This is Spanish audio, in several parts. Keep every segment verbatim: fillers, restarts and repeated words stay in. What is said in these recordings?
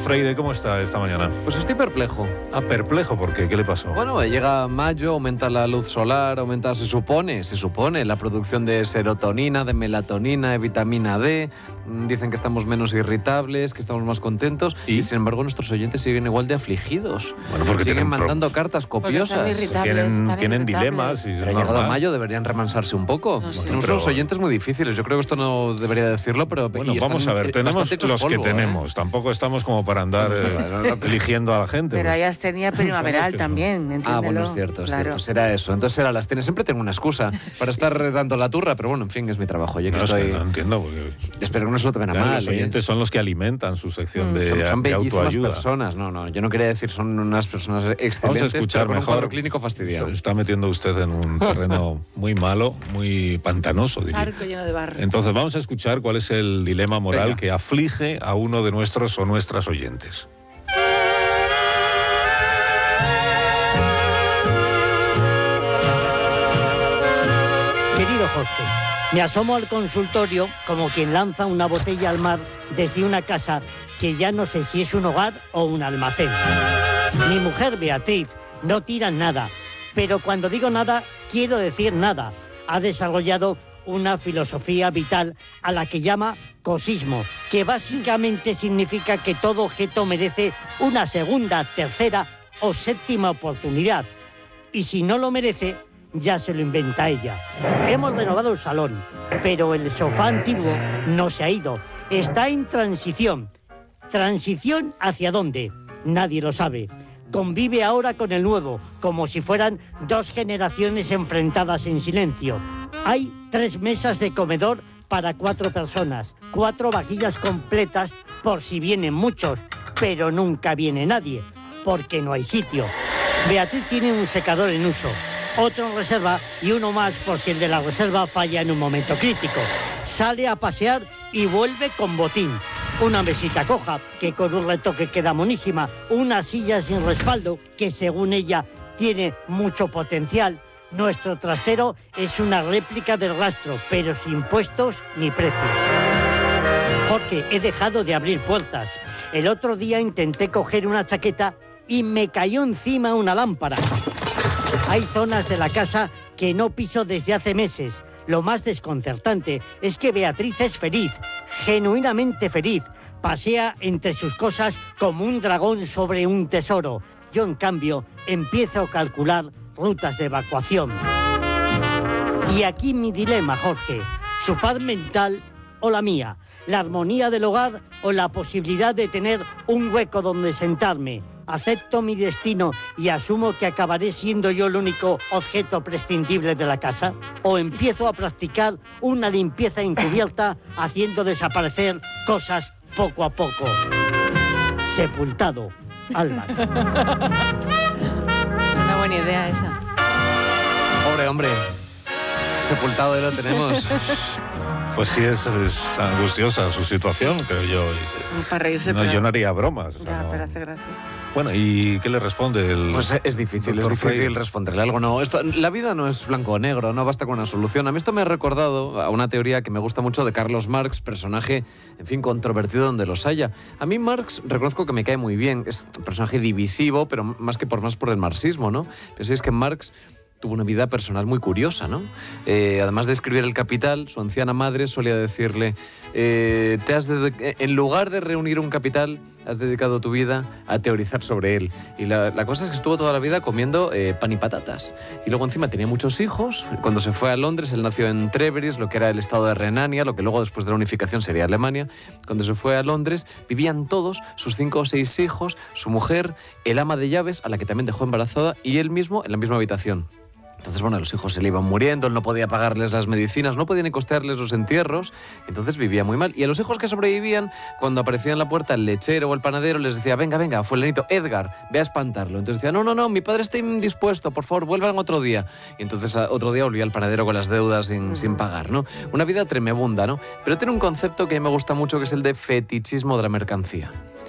Freire, ¿cómo está esta mañana? Pues estoy perplejo. Ah, perplejo, ¿por qué? ¿Qué le pasó? Bueno, llega mayo, aumenta la luz solar, aumenta, se supone, se supone, la producción de serotonina, de melatonina, de vitamina D. Dicen que estamos menos irritables, que estamos más contentos. ¿Y? y sin embargo, nuestros oyentes siguen igual de afligidos. Bueno, porque siguen mandando pro... cartas copiosas. Tienen, tienen dilemas. Y Pero llegado a mayo deberían remansarse un poco. No sé. Tenemos pero... unos oyentes muy difíciles. Yo creo que esto no debería decirlo, pero... Bueno, vamos a ver, tenemos los polvo, que tenemos. ¿eh? Tampoco estamos como para andar eh, eligiendo a la gente. Pero pues. ellas tenía primaveral también, entiéndelo. Ah, bueno, es cierto, es claro. cierto. Será eso. Entonces será las tienes. Siempre tengo una excusa para estar dando la turra, pero bueno, en fin, es mi trabajo. Yo que no, estoy... es que no entiendo. Porque... Espero que no se lo tomen a mal. Los oyentes ¿eh? son los que alimentan su sección mm, de, son, son de bellísimas autoayuda. personas. No, no, yo no quería decir son unas personas excelentes. Vamos a escuchar pero con mejor. Un cuadro clínico fastidiado. Se está metiendo usted en un terreno muy malo, muy pantanoso, diría. Arco lleno de barro. Entonces vamos a escuchar cuál es el dilema moral Venga. que aflige a uno de nuestros o nuestras oyentes. Querido Jorge, me asomo al consultorio como quien lanza una botella al mar desde una casa que ya no sé si es un hogar o un almacén. Mi mujer, Beatriz, no tira nada, pero cuando digo nada, quiero decir nada. Ha desarrollado una filosofía vital a la que llama cosismo, que básicamente significa que todo objeto merece una segunda, tercera o séptima oportunidad. Y si no lo merece, ya se lo inventa ella. Hemos renovado el salón, pero el sofá antiguo no se ha ido. Está en transición. ¿Transición hacia dónde? Nadie lo sabe. Convive ahora con el nuevo, como si fueran dos generaciones enfrentadas en silencio. Hay tres mesas de comedor para cuatro personas, cuatro vajillas completas por si vienen muchos, pero nunca viene nadie, porque no hay sitio. Beatriz tiene un secador en uso, otro en reserva y uno más por si el de la reserva falla en un momento crítico. Sale a pasear y vuelve con botín. Una mesita coja, que con un retoque queda monísima. Una silla sin respaldo, que según ella tiene mucho potencial. Nuestro trastero es una réplica del rastro, pero sin puestos ni precios. Jorge, he dejado de abrir puertas. El otro día intenté coger una chaqueta y me cayó encima una lámpara. Hay zonas de la casa que no piso desde hace meses. Lo más desconcertante es que Beatriz es feliz, genuinamente feliz. Pasea entre sus cosas como un dragón sobre un tesoro. Yo, en cambio, empiezo a calcular rutas de evacuación. Y aquí mi dilema, Jorge. Su paz mental o la mía. La armonía del hogar o la posibilidad de tener un hueco donde sentarme. Acepto mi destino y asumo que acabaré siendo yo el único objeto prescindible de la casa. O empiezo a practicar una limpieza encubierta haciendo desaparecer cosas poco a poco. Sepultado, Álvaro. Es una buena idea esa. Pobre hombre. Sepultado ya lo tenemos. Pues sí, es, es angustiosa su situación, creo yo. Para reírse, no, pero... yo no haría bromas. O sea, Ya, no... pero hace gracia. Bueno, ¿y qué le responde el Pues es difícil, es difícil Freire? responderle algo. No, esto, la vida no es blanco o negro, no basta con una solución. A mí esto me ha recordado a una teoría que me gusta mucho de Carlos Marx, personaje, en fin, controvertido donde los haya. A mí Marx, reconozco que me cae muy bien, es un personaje divisivo, pero más que por más por el marxismo, ¿no? Pero sí es que Marx tuvo una vida personal muy curiosa, ¿no? Eh, además de escribir El Capital, su anciana madre solía decirle, eh, te has de- en lugar de reunir un capital, has dedicado tu vida a teorizar sobre él. Y la, la cosa es que estuvo toda la vida comiendo eh, pan y patatas. Y luego encima tenía muchos hijos. Cuando se fue a Londres, él nació en Trèveris, lo que era el estado de Renania, lo que luego después de la unificación sería Alemania. Cuando se fue a Londres, vivían todos, sus cinco o seis hijos, su mujer, el ama de llaves, a la que también dejó embarazada, y él mismo en la misma habitación. Entonces, bueno, los hijos se le iban muriendo, él no podía pagarles las medicinas, no podía ni costearles los entierros, entonces vivía muy mal. Y a los hijos que sobrevivían, cuando aparecía en la puerta el lechero o el panadero, les decía, venga, venga, fulanito, Edgar, ve a espantarlo. Entonces decía, no, no, no, mi padre está indispuesto, por favor, vuelvan otro día. Y entonces otro día volvía el panadero con las deudas sin, sin pagar, ¿no? Una vida tremebunda, ¿no? Pero tiene un concepto que a mí me gusta mucho, que es el de fetichismo de la mercancía.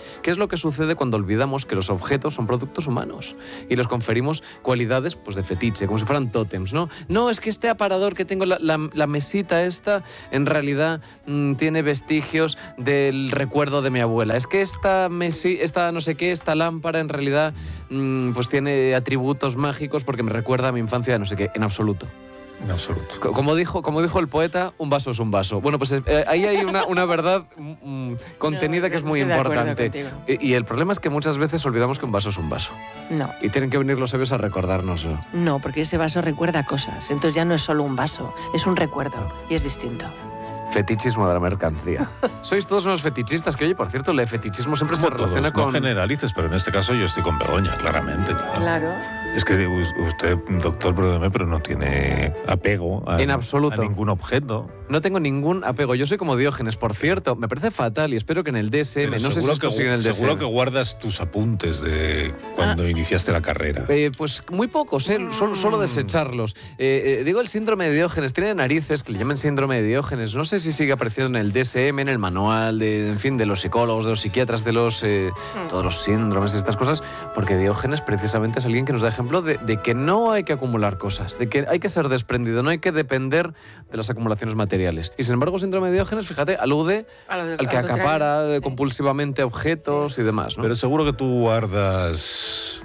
¿Qué es lo que sucede cuando olvidamos que los objetos son productos humanos y les conferimos cualidades pues, de fetiche, como si fueran tótems, ¿no? No, es que este aparador que tengo, la, la, la mesita esta, en realidad mmm, tiene vestigios del recuerdo de mi abuela. Es que esta, mesi, esta no sé qué, esta lámpara en realidad mmm, pues tiene atributos mágicos porque me recuerda a mi infancia de no sé qué, en absoluto. En absoluto. Como dijo, como dijo el poeta, un vaso es un vaso. Bueno, pues eh, ahí hay una, una verdad mm, contenida no, que es muy importante. Y, y el problema es que muchas veces olvidamos que un vaso es un vaso. No. Y tienen que venir los sabios a recordárnoslo. No, porque ese vaso recuerda cosas. Entonces ya no es solo un vaso, es un recuerdo y es distinto. Fetichismo de la mercancía. Sois todos unos fetichistas, que oye, por cierto, el fetichismo siempre se relaciona todos, con... No generalices, pero en este caso yo estoy con Begoña, claramente. Claro. Claro. Es que usted, doctor, perdóneme, pero no tiene apego a, en absoluto. a ningún objeto. No tengo ningún apego. Yo soy como Diógenes, por cierto. Me parece fatal y espero que en el D S M, pero no sé si esto sigue en el D S M. Seguro que guardas tus apuntes de cuando ah. iniciaste la carrera. Eh, pues muy pocos, ¿eh? solo, solo desecharlos. Eh, eh, digo el síndrome de Diógenes. Tiene narices que le llaman síndrome de Diógenes. No sé si sigue apareciendo en el D S M, en el manual de, en fin, de los psicólogos, de los psiquiatras, de los eh, mm. todos los síndromes y estas cosas, porque Diógenes precisamente es alguien que nos da ejemplo de, de que no hay que acumular cosas, de que hay que ser desprendido, no hay que depender de las acumulaciones materiales. Y sin embargo, el síndrome de Diógenes, fíjate, alude a lo de, al que acapara sí. compulsivamente objetos sí. y demás, ¿no? Pero seguro que tú guardas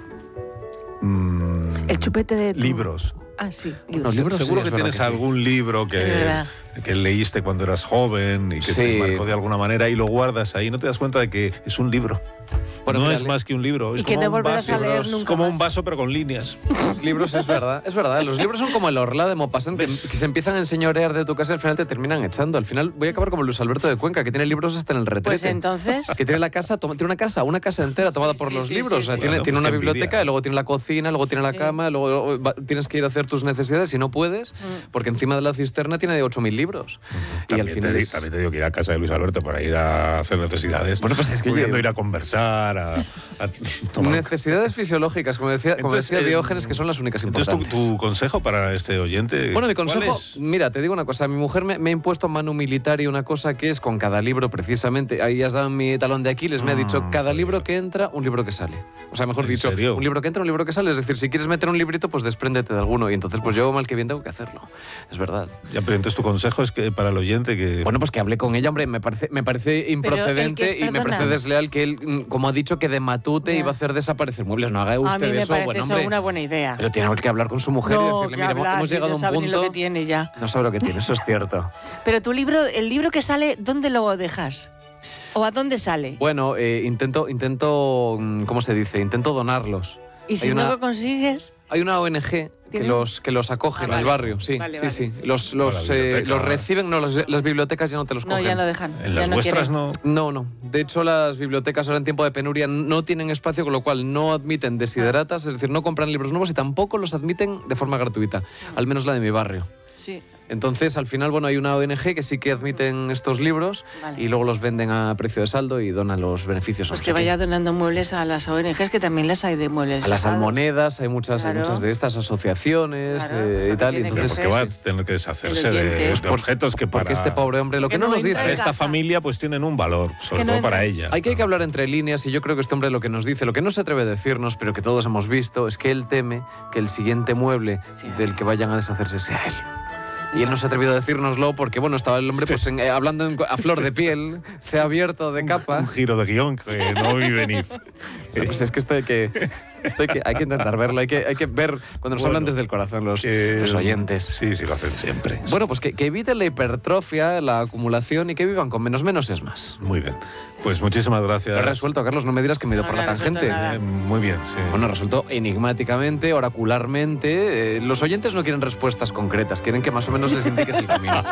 mmm, el chupete de tu... libros. Ah, sí. Libros. Libros Seguro sí, que tienes que algún sí. libro que, que leíste cuando eras joven y que sí. te marcó de alguna manera y lo guardas ahí. No te das cuenta de que es un libro. Bueno, no mira, es más que un libro. Es y que como no volverás un vaso, a leer nunca como más. un vaso pero con líneas. Los libros es verdad, es verdad. Los libros son como el Orlá de Maupassant, que, que se empiezan a enseñorear de tu casa y al final te terminan echando. Al final voy a acabar como Luis Alberto de Cuenca, que tiene libros hasta en el retrete. Pues entonces... Que tiene la casa, tiene una casa, una casa entera tomada sí, por sí, los sí, libros. Sí, sí, o sea, sí. tiene, Bueno, tiene pues una biblioteca, envidia. y luego tiene la cocina, luego tiene la sí. cama, luego va, tienes que ir a hacer tus necesidades y no puedes, mm. porque encima de la cisterna tiene de ocho mil libros. Mm. También, y al final te, es... también te digo que ir a casa de Luis Alberto para ir a hacer necesidades. Bueno, pues es que pudiendo yo... ir a conversar, a, a tomar... Necesidades fisiológicas, como decía, como entonces, decía eh, Diógenes, que son las únicas importantes. Entonces, ¿tu, tu consejo para este oyente? Bueno, mi consejo, es? mira, te digo una cosa, mi mujer me, me ha impuesto manu militari una cosa que es con cada libro precisamente, ahí has dado mi talón de Aquiles, me ha dicho, cada libro que entra, un libro que sale. O sea, mejor dicho, serio? un libro que entra, un libro que sale, es decir, si quieres meter un librito, pues despréndete de alguno, y entonces pues yo mal que bien tengo que hacerlo, es verdad. Ya, pero entonces tu consejo es que para el oyente que... Bueno, pues que hablé con ella, hombre, me parece, me parece improcedente es, y me parece desleal que él, como ha dicho, que de matute yeah. iba a hacer desaparecer muebles, no haga usted a mí me eso, parece bueno, eso hombre, una buena idea. Pero tiene que hablar con su mujer no, y decirle, mira, hablar, hemos si llegado a un sabe punto... Ni lo que tiene ya. No sabe lo que tiene, eso es cierto. Pero tu libro, el libro que sale, ¿dónde lo dejas? ¿O a dónde sale? Bueno, eh, intento, intento, ¿cómo se dice? Intento donarlos. ¿Y si hay no una, lo consigues? Hay una O N G que los, que los acoge ah, en vale. el barrio, sí, vale, sí, vale. sí. Los, los, eh, los reciben, no, los, las bibliotecas ya no te los cogen. No, ya no dejan. ¿En las no vuestras quieren. no? No, no. De hecho, las bibliotecas ahora en tiempo de penuria no tienen espacio, con lo cual no admiten desideratas, es decir, no compran libros nuevos y tampoco los admiten de forma gratuita, al menos la de mi barrio. Sí. Entonces, al final, bueno, hay una O N G que sí que admiten estos libros vale. y luego los venden a precio de saldo y donan los beneficios. Pues que vaya donando muebles a las O N Gs, que también las hay de muebles. A las almonedas, hay muchas, claro. hay muchas de estas asociaciones claro, eh, y tal. Y entonces, porque va a tener que deshacerse de, de objetos que para... Porque este pobre hombre, lo que, que no, no nos dice... Esta familia pues tienen un valor, sobre todo no para ella. Hay que, hay que hablar entre líneas y yo creo que este hombre lo que nos dice, lo que no se atreve a decirnos, pero que todos hemos visto, es que él teme que el siguiente mueble sí. del que vayan a deshacerse sea él. Y él no se ha atrevido a decírnoslo porque, bueno, estaba el hombre pues, en, eh, hablando en, a flor de piel, se ha abierto de capa. Un, un giro de guión que no vi venir. No, pues es que esto hay que, esto hay que, hay que intentar verlo, hay que, hay que ver cuando nos bueno, hablan desde el corazón los, eh, los oyentes. Sí, sí, lo hacen siempre. Bueno, pues que, que eviten la hipertrofia, la acumulación y que vivan con menos. Menos es más. Muy bien. Pues muchísimas gracias. He resuelto, Carlos, no me dirás que me he ido no, por no la tangente. Eh, muy bien, sí. Bueno, resuelto enigmáticamente, oracularmente. Eh, los oyentes no quieren respuestas concretas, quieren que más o menos les indiques el camino.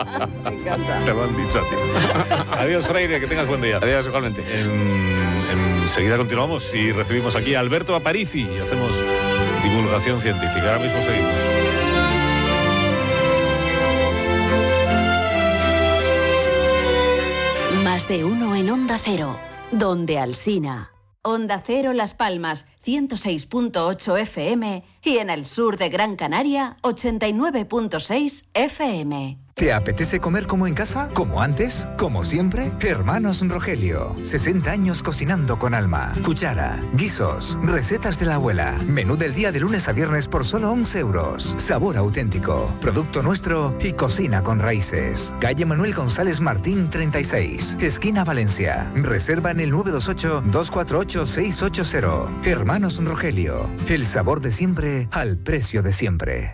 Me encanta. Te lo han dicho a ti. Adiós, Freire, que tengas buen día. Adiós, igualmente. En, enseguida continuamos y recibimos aquí a Alberto Aparici y hacemos divulgación científica. Ahora mismo seguimos. Más de uno en Onda Cero, donde Alsina. Onda Cero Las Palmas, ciento seis punto ocho F M y en el sur de Gran Canaria, ochenta y nueve punto seis F M. ¿Te apetece comer como en casa? ¿Como antes? ¿Como siempre? Hermanos Rogelio. sesenta años cocinando con alma. Cuchara, guisos, recetas de la abuela. Menú del día de lunes a viernes por solo once euros. Sabor auténtico. Producto nuestro y cocina con raíces. Calle Manuel González Martín treinta y seis. Esquina Valencia. Reserva en el nueve dos ocho, dos cuatro ocho, seis ocho cero. Hermanos Rogelio. El sabor de siempre al precio de siempre.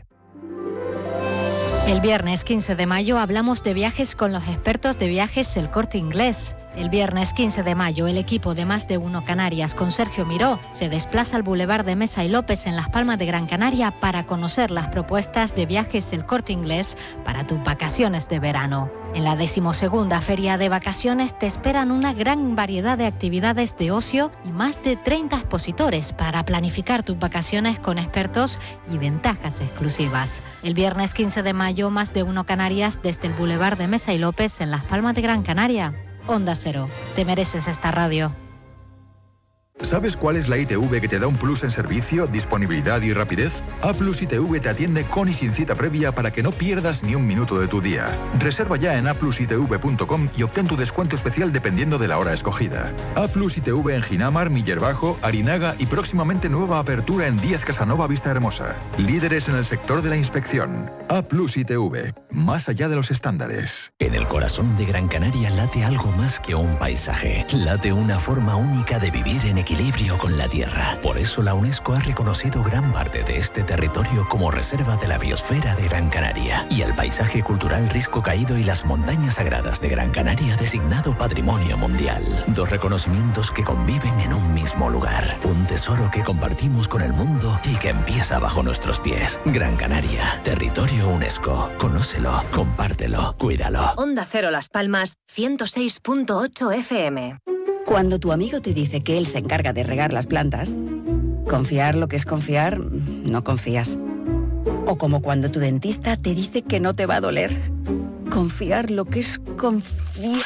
El viernes quince de mayo hablamos de viajes con los expertos de Viajes El Corte Inglés. El viernes quince de mayo, el equipo de Más de Uno Canarias con Sergio Miró se desplaza al Boulevard de Mesa y López en Las Palmas de Gran Canaria para conocer las propuestas de Viajes El Corte Inglés para tus vacaciones de verano. En la decimosegunda Feria de Vacaciones te esperan una gran variedad de actividades de ocio y más de treinta expositores para planificar tus vacaciones con expertos y ventajas exclusivas. El viernes quince de mayo, Más de Uno Canarias desde el Boulevard de Mesa y López en Las Palmas de Gran Canaria. Onda Cero, te mereces esta radio. ¿Sabes cuál es la I T V que te da un plus en servicio, disponibilidad y rapidez? A Plus I T V te atiende con y sin cita previa para que no pierdas ni un minuto de tu día. Reserva ya en a plus i t v punto com y obtén tu descuento especial dependiendo de la hora escogida. A Plus I T V en Ginamar, Miller Bajo, Arinaga y próximamente nueva apertura en Díaz Casanova Vista Hermosa. Líderes en el sector de la inspección. A Plus I T V, más allá de los estándares. En el corazón de Gran Canaria late algo más que un paisaje. Late una forma única de vivir en equilibrio con la tierra. Por eso la UNESCO ha reconocido gran parte de este territorio como reserva de la biosfera de Gran Canaria y el paisaje cultural Risco Caído y las montañas sagradas de Gran Canaria designado Patrimonio Mundial. Dos reconocimientos que conviven en un mismo lugar. Un tesoro que compartimos con el mundo y que empieza bajo nuestros pies. Gran Canaria, territorio UNESCO. Conócelo, compártelo, cuídalo. Onda Cero Las Palmas, ciento seis punto ocho F M. Cuando tu amigo te dice que él se encarga de regar las plantas, confiar lo que es confiar, no confías. O como cuando tu dentista te dice que no te va a doler, confiar lo que es confiar.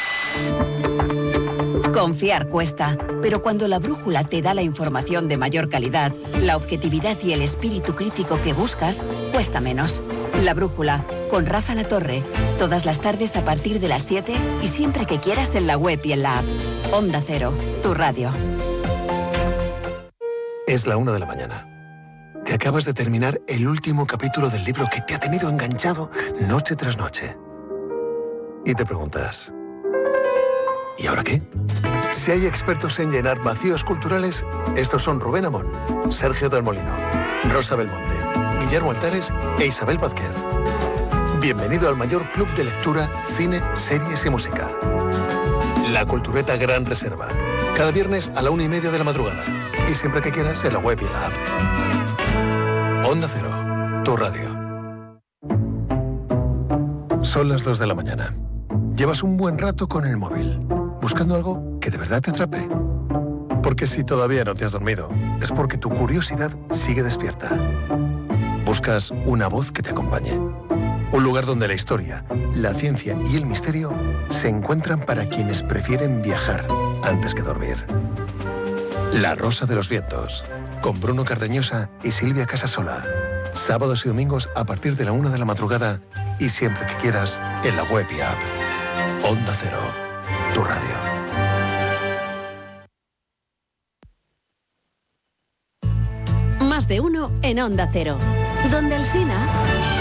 Confiar cuesta, pero cuando la brújula te da la información de mayor calidad, la objetividad y el espíritu crítico que buscas, cuesta menos. La brújula, con Rafa Latorre, todas las tardes a partir de las siete y siempre que quieras en la web y en la app. Onda Cero, tu radio. Es la una de la mañana. Te acabas de terminar el último capítulo del libro que te ha tenido enganchado noche tras noche. Y te preguntas, ¿y ahora qué? Si hay expertos en llenar vacíos culturales, estos son Rubén Amón, Sergio del Molino, Rosa Belmonte, Guillermo Altares e Isabel Vázquez. Bienvenido al mayor club de lectura, cine, series y música. La Cultureta Gran Reserva. Cada viernes a la una y media de la madrugada. Y siempre que quieras en la web y en la app. Onda Cero, tu radio. Son las dos de la mañana. Llevas un buen rato con el móvil, buscando algo que de verdad te atrape. Porque si todavía no te has dormido, es porque tu curiosidad sigue despierta. Buscas una voz que te acompañe. Un lugar donde la historia, la ciencia y el misterio se encuentran para quienes prefieren viajar antes que dormir. La Rosa de los Vientos, con Bruno Cardeñosa y Silvia Casasola. Sábados y domingos a partir de la una de la madrugada y siempre que quieras en la web y app. Onda Cero, tu radio. Más de uno en Onda Cero. Donde Alsina.